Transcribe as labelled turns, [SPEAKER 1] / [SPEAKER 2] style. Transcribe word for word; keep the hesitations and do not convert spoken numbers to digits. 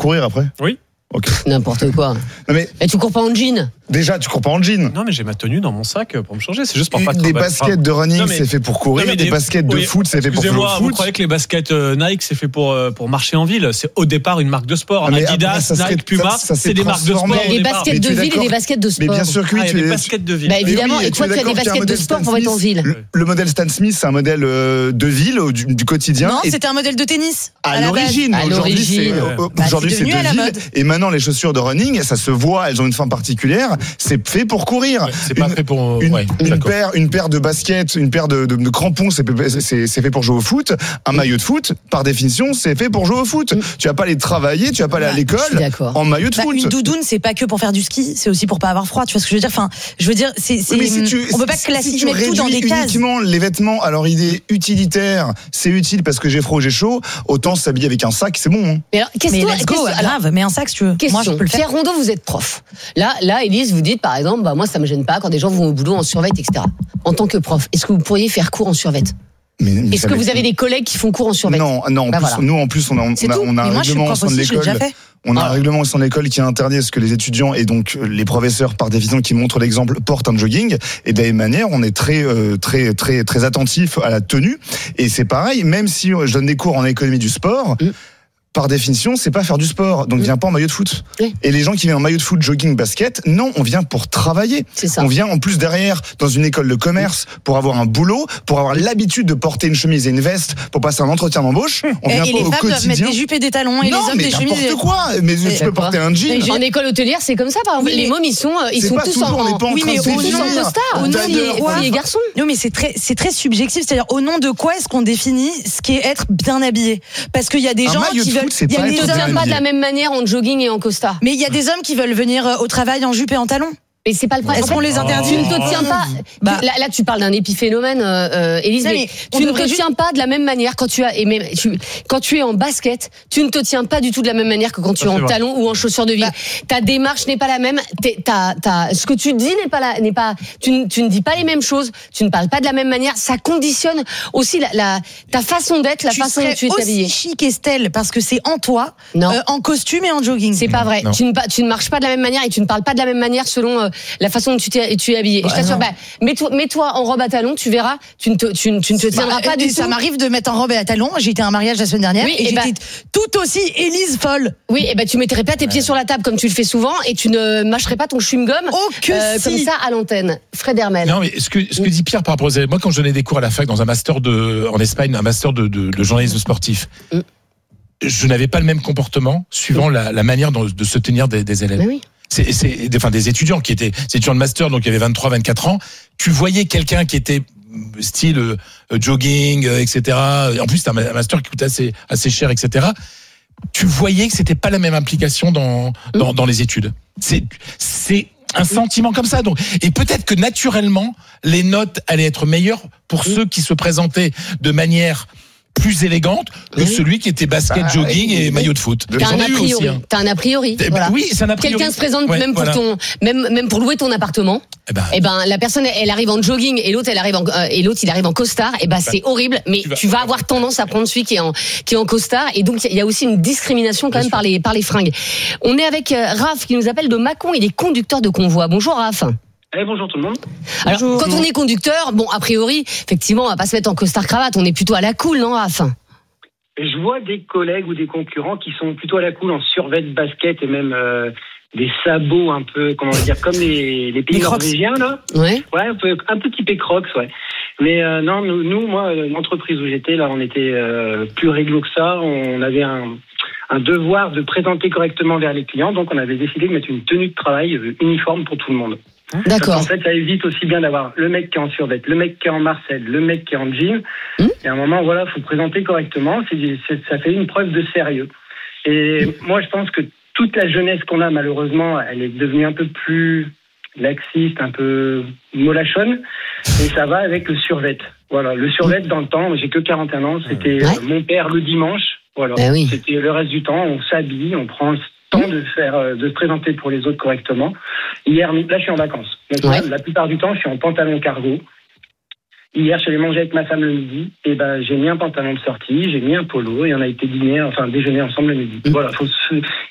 [SPEAKER 1] courir après ?
[SPEAKER 2] Oui.
[SPEAKER 1] Ok.
[SPEAKER 3] N'importe quoi.
[SPEAKER 1] Non mais
[SPEAKER 3] Et tu cours pas en jean ?
[SPEAKER 1] déjà, tu cours pas en jean.
[SPEAKER 2] Non, mais j'ai ma tenue dans mon sac pour me changer. C'est juste pour pas.
[SPEAKER 1] Des baskets de running,
[SPEAKER 2] non, mais,
[SPEAKER 1] c'est fait pour courir.
[SPEAKER 2] Non,
[SPEAKER 1] des,
[SPEAKER 2] des
[SPEAKER 1] baskets de
[SPEAKER 2] oui,
[SPEAKER 1] foot, c'est fait pour jouer au foot.
[SPEAKER 2] Vous croyez que les baskets euh, Nike, c'est fait pour euh, pour marcher en ville ? C'est au départ une marque de sport.
[SPEAKER 1] Ah,
[SPEAKER 2] Adidas,
[SPEAKER 1] après, ça serait,
[SPEAKER 2] Nike, Puma,
[SPEAKER 1] ça, ça
[SPEAKER 2] c'est des marques de sport.
[SPEAKER 3] Il y a des baskets de ville et des baskets de sport.
[SPEAKER 1] Mais bien sûr que oui,
[SPEAKER 2] ah, il y a
[SPEAKER 1] tu
[SPEAKER 2] des
[SPEAKER 1] es,
[SPEAKER 2] baskets de ville.
[SPEAKER 3] Bah évidemment.
[SPEAKER 1] Oui,
[SPEAKER 3] et toi, tu as des baskets de sport pour être en ville.
[SPEAKER 1] Le, le modèle Stan Smith, c'est un modèle euh, de ville du, du quotidien.
[SPEAKER 4] Non,
[SPEAKER 1] et
[SPEAKER 4] c'était un modèle de tennis.
[SPEAKER 1] à,
[SPEAKER 4] à
[SPEAKER 1] l'origine.
[SPEAKER 3] À
[SPEAKER 1] Aujourd'hui,
[SPEAKER 3] l'origine.
[SPEAKER 1] c'est,
[SPEAKER 3] Ouais.
[SPEAKER 1] euh,
[SPEAKER 4] Bah,
[SPEAKER 1] aujourd'hui,
[SPEAKER 4] c'est
[SPEAKER 1] c'est
[SPEAKER 4] devenu à la
[SPEAKER 1] de ville.
[SPEAKER 4] mode.
[SPEAKER 1] Et maintenant, les chaussures de running, ça se voit, elles ont une forme particulière. C'est fait pour courir.
[SPEAKER 5] Ouais, c'est pas
[SPEAKER 1] Une-
[SPEAKER 5] fait pour.
[SPEAKER 1] Une,
[SPEAKER 5] ouais,
[SPEAKER 1] une
[SPEAKER 5] d'accord.
[SPEAKER 1] paire, une paire de baskets, une paire de, de, de crampons, c'est, c'est, c'est fait pour jouer au foot. Un maillot de foot, par définition, c'est fait pour jouer au foot. Tu vas pas aller travailler, tu vas pas aller à
[SPEAKER 3] Je suis
[SPEAKER 1] l'école
[SPEAKER 3] d'accord.
[SPEAKER 1] en maillot de
[SPEAKER 4] Bah,
[SPEAKER 1] foot.
[SPEAKER 4] une doudoune, c'est pas que pour faire du ski, c'est aussi pour pas avoir froid. Tu vois ce que je veux dire ? Enfin, je veux dire, c'est, c'est
[SPEAKER 1] Oui, mais si tu,
[SPEAKER 4] on peut pas
[SPEAKER 1] si-
[SPEAKER 4] classifier
[SPEAKER 1] si tu
[SPEAKER 4] mettre tout dans des
[SPEAKER 1] réduis
[SPEAKER 4] cases.
[SPEAKER 1] uniquement les vêtements, alors il est utilitaire, c'est utile parce que j'ai froid ou j'ai chaud, autant s'habiller avec un sac, c'est bon. Hein.
[SPEAKER 3] Mais alors, question,
[SPEAKER 4] Mais let's go,
[SPEAKER 3] question- alors,
[SPEAKER 4] grave. Mais un sac, si tu veux.
[SPEAKER 3] question.
[SPEAKER 4] Moi, je peux le faire.
[SPEAKER 3] Pierre Rondeau, vous êtes prof. Là, là, Élise, vous dites par exemple, bah moi, ça me gêne pas quand des gens vont au boulot en survêt, et cetera. En tant que prof, est-ce que vous pourriez faire cours en survêt ?
[SPEAKER 1] Mais, mais
[SPEAKER 3] Est-ce
[SPEAKER 1] ça
[SPEAKER 3] que
[SPEAKER 1] m'est-
[SPEAKER 3] vous avez des collègues qui font cours en survêt ?
[SPEAKER 1] Non, non. En
[SPEAKER 3] Bah
[SPEAKER 1] plus,
[SPEAKER 3] voilà.
[SPEAKER 1] nous, en plus, on a, on
[SPEAKER 4] C'est
[SPEAKER 1] a,
[SPEAKER 4] tout.
[SPEAKER 1] on a
[SPEAKER 4] Mais
[SPEAKER 1] un
[SPEAKER 4] moi, je suis
[SPEAKER 1] règlement au
[SPEAKER 4] prof
[SPEAKER 1] sein de
[SPEAKER 4] aussi, je l'ai
[SPEAKER 1] l'école.
[SPEAKER 4] déjà fait.
[SPEAKER 1] On a un
[SPEAKER 3] Ah.
[SPEAKER 1] règlement au sein de l'école qui interdit à ce que les étudiants et donc les professeurs, par définition, qui montrent l'exemple, portent un jogging. Et de la même manière, on est très, euh, très, très, très attentif à la tenue. Et c'est pareil, même si je donne des cours en économie du sport.
[SPEAKER 3] Mm.
[SPEAKER 1] Par définition, c'est pas faire du sport. Donc,
[SPEAKER 3] Mm.
[SPEAKER 1] viens pas en maillot de foot.
[SPEAKER 3] Oui.
[SPEAKER 1] Et les gens qui viennent en maillot de foot, jogging, basket, non, on vient pour travailler.
[SPEAKER 3] C'est ça.
[SPEAKER 1] On vient en plus derrière dans une école de commerce pour avoir un boulot, pour avoir l'habitude de porter une chemise et une veste pour passer un entretien d'embauche. On
[SPEAKER 4] Et,
[SPEAKER 1] vient
[SPEAKER 4] et
[SPEAKER 1] pas
[SPEAKER 4] les
[SPEAKER 1] au
[SPEAKER 4] femmes doivent mettre
[SPEAKER 1] quotidien.
[SPEAKER 4] des jupes et des talons et
[SPEAKER 1] non,
[SPEAKER 4] les hommes
[SPEAKER 1] mais
[SPEAKER 4] des chemises.
[SPEAKER 1] n'importe quoi. Mais tu peux
[SPEAKER 3] D'accord.
[SPEAKER 1] porter un jean.
[SPEAKER 3] En école hôtelière, c'est comme ça, par exemple.
[SPEAKER 4] Oui,
[SPEAKER 3] les
[SPEAKER 4] mais-
[SPEAKER 3] mômes, ils sont, euh, ils
[SPEAKER 1] C'est
[SPEAKER 3] sont
[SPEAKER 1] pas
[SPEAKER 3] tous
[SPEAKER 1] toujours,
[SPEAKER 3] en,
[SPEAKER 1] on n'est pas en
[SPEAKER 4] oui,
[SPEAKER 1] train
[SPEAKER 4] mais
[SPEAKER 1] de
[SPEAKER 4] au
[SPEAKER 1] se
[SPEAKER 4] nom-
[SPEAKER 3] en
[SPEAKER 1] dire.
[SPEAKER 3] costard.
[SPEAKER 4] au nom
[SPEAKER 3] T'as
[SPEAKER 4] de
[SPEAKER 3] des-
[SPEAKER 4] quoi
[SPEAKER 3] filles et garçons.
[SPEAKER 4] Non, mais c'est très, c'est très subjectif. C'est-à-dire, au nom de quoi est-ce qu'on définit ce qui est être bien habillé ? Parce qu'il y a des
[SPEAKER 1] Un
[SPEAKER 4] gens
[SPEAKER 1] maillot
[SPEAKER 4] qui
[SPEAKER 1] de
[SPEAKER 4] veulent.
[SPEAKER 1] foot, c'est
[SPEAKER 4] il y a
[SPEAKER 1] pas
[SPEAKER 4] des
[SPEAKER 1] être
[SPEAKER 3] Tu te
[SPEAKER 4] hommes-
[SPEAKER 1] bien
[SPEAKER 3] tiens pas de la
[SPEAKER 1] habillé.
[SPEAKER 3] même manière en jogging et en costard.
[SPEAKER 4] Mais il y a des hommes qui veulent venir euh, au travail en jupe et en talons.
[SPEAKER 3] Mais c'est pas le principe.
[SPEAKER 4] Est-ce qu'on les interdit ?
[SPEAKER 3] Tu ne te tiens pas.
[SPEAKER 4] Bah.
[SPEAKER 3] tu- là, là, tu parles d'un épiphénomène, euh, euh, Élise.
[SPEAKER 4] Non,
[SPEAKER 3] mais
[SPEAKER 4] mais on
[SPEAKER 3] tu ne
[SPEAKER 4] devrait
[SPEAKER 3] te
[SPEAKER 4] juste-
[SPEAKER 3] tiens pas de la même manière quand tu as. Et même, tu, quand tu es en basket, tu ne te tiens pas du tout de la même manière que quand tu es
[SPEAKER 2] Ça,
[SPEAKER 3] en
[SPEAKER 2] c'est vrai.
[SPEAKER 3] talons ou en chaussures de ville.
[SPEAKER 4] Bah.
[SPEAKER 3] Ta démarche n'est pas la même. T'es- t'as- t'as- ce que tu dis n'est pas la, n'est pas. Tu, ne- tu ne dis pas les mêmes choses. Tu ne parles pas de la même manière. Ça conditionne aussi la, la ta façon d'être, la
[SPEAKER 4] tu
[SPEAKER 3] façon dont
[SPEAKER 4] serais
[SPEAKER 3] tu es
[SPEAKER 4] aussi
[SPEAKER 3] habillé.
[SPEAKER 4] chic, Estelle, parce que c'est en toi,
[SPEAKER 3] Non.
[SPEAKER 4] euh, en costume et en jogging.
[SPEAKER 3] C'est pas vrai.
[SPEAKER 5] Non.
[SPEAKER 3] Tu ne, pa- tu ne marches pas de la même manière et tu ne parles pas de la même manière selon euh, la façon dont tu, t'es, tu es habillé. Et je
[SPEAKER 4] Ouais,
[SPEAKER 3] t'assure,
[SPEAKER 4] non.
[SPEAKER 3] bah, mets-toi, mets-toi en robe à talons, tu verras, tu ne te, tu, ne- tu ne te tiendras
[SPEAKER 4] Bah,
[SPEAKER 3] pas
[SPEAKER 4] et
[SPEAKER 3] du
[SPEAKER 4] ça
[SPEAKER 3] tout.
[SPEAKER 4] m'arrive de mettre en robe et à talons. J'ai été à un mariage la semaine dernière
[SPEAKER 3] Oui,
[SPEAKER 4] et,
[SPEAKER 3] et
[SPEAKER 4] j'étais
[SPEAKER 3] bah-
[SPEAKER 4] tout aussi Élise folle.
[SPEAKER 3] Oui, et ben tu mettrais pas tes pieds sur la table comme tu le fais souvent et tu ne mâcherais pas ton chewing-gum
[SPEAKER 4] Oh que
[SPEAKER 3] euh,
[SPEAKER 4] si.
[SPEAKER 3] comme ça à l'antenne. Fred Hermel.
[SPEAKER 5] Non, mais ce que, ce que dit Pierre par rapport aux élèves, moi, quand je donnais des cours à la fac dans un master de, en Espagne, un master de, de, de journalisme sportif,
[SPEAKER 3] Mm.
[SPEAKER 5] je n'avais pas le même comportement suivant la, la manière dont- de se tenir des, des élèves.
[SPEAKER 3] Mais oui.
[SPEAKER 5] C'est, c'est, enfin, des étudiants qui étaient, des étudiants de master, donc il y avait vingt-trois, vingt-quatre ans. Tu voyais quelqu'un qui était style euh, jogging, euh, et cetera. En plus, c'était un ma- un master qui coûtait assez, assez cher, et cetera. Tu voyais que c'était pas la même implication dans, dans, dans les études. C'est, c'est un sentiment comme ça. Donc, et peut-être que naturellement, les notes allaient être meilleures pour ceux qui se présentaient de manière plus élégante que
[SPEAKER 3] Oui.
[SPEAKER 5] celui qui était basket,
[SPEAKER 1] Bah,
[SPEAKER 5] jogging
[SPEAKER 1] oui.
[SPEAKER 5] et maillot de foot.
[SPEAKER 1] T'as
[SPEAKER 3] T'as
[SPEAKER 5] J'en
[SPEAKER 3] un
[SPEAKER 5] ai
[SPEAKER 3] a
[SPEAKER 5] eu
[SPEAKER 3] priori.
[SPEAKER 5] aussi, hein.
[SPEAKER 3] T'as un a priori.
[SPEAKER 5] Eh ben,
[SPEAKER 3] Voilà.
[SPEAKER 5] oui, c'est un a priori.
[SPEAKER 3] Quelqu'un se présente
[SPEAKER 5] Ouais,
[SPEAKER 3] même pour
[SPEAKER 5] voilà.
[SPEAKER 3] ton, même même pour louer ton appartement.
[SPEAKER 5] Eh ben,
[SPEAKER 3] Eh ben la personne elle arrive en jogging et l'autre elle arrive en euh, et l'autre il arrive en costard. Et ben c'est horrible. Mais
[SPEAKER 5] tu vas-
[SPEAKER 3] tu vas avoir tendance à prendre celui qui est en qui est en costard. Et donc il y a aussi une discrimination quand
[SPEAKER 5] Bien
[SPEAKER 3] même
[SPEAKER 5] sûr.
[SPEAKER 3] par les par les fringues. On est avec euh, Raph qui nous appelle de Mâcon. Il est conducteur de convoi. Bonjour Raph.
[SPEAKER 6] Eh, bonjour tout le monde.
[SPEAKER 3] Alors
[SPEAKER 4] Bonjour.
[SPEAKER 3] quand on est conducteur, bon a priori effectivement on va pas se mettre en costard cravate. On est plutôt à la cool, non Raph?
[SPEAKER 6] Et je vois des collègues ou des concurrents qui sont plutôt à la cool en survêt de basket et même euh, des sabots un peu, comment on va dire, comme les, les pays
[SPEAKER 4] Les Crocs.
[SPEAKER 6] norvégiens, là.
[SPEAKER 3] Ouais.
[SPEAKER 6] Ouais, un peu, un peu typé Crocs, ouais. Mais euh, non, nous, nous, moi, l'entreprise où j'étais, là, on était euh, plus réglo que ça. On avait un, un devoir de présenter correctement vers les clients. Donc, on avait décidé de mettre une tenue de travail euh, uniforme pour tout le monde.
[SPEAKER 3] D'accord.
[SPEAKER 6] En fait, ça évite aussi bien d'avoir le mec qui est en survêt, le mec qui est en Marcel, le mec qui est en jean.
[SPEAKER 3] Mmh.
[SPEAKER 6] Et à un moment, voilà, faut présenter correctement. C'est, c'est, ça fait une preuve de sérieux. Et moi, je pense que toute la jeunesse qu'on a, malheureusement, elle est devenue un peu plus laxiste, un peu molachonne. Et ça va avec le survêt. Voilà, le survêt dans le temps, j'ai que quarante et un ans, c'était
[SPEAKER 3] Ouais.
[SPEAKER 6] euh, mon père le dimanche. Voilà,
[SPEAKER 3] Eh oui.
[SPEAKER 6] c'était le reste du temps, on s'habille, on prend le temps de faire, euh, de se présenter pour les autres correctement. Hier, là, je suis en vacances. Donc,
[SPEAKER 3] Ouais.
[SPEAKER 6] là, la plupart du temps, je suis en pantalon cargo. Hier, je suis allé manger avec ma femme le midi. Et ben, j'ai mis un pantalon de sortie, j'ai mis un polo et on a été dîner, enfin déjeuner ensemble le midi.
[SPEAKER 3] Mm.
[SPEAKER 6] Voilà, faut se...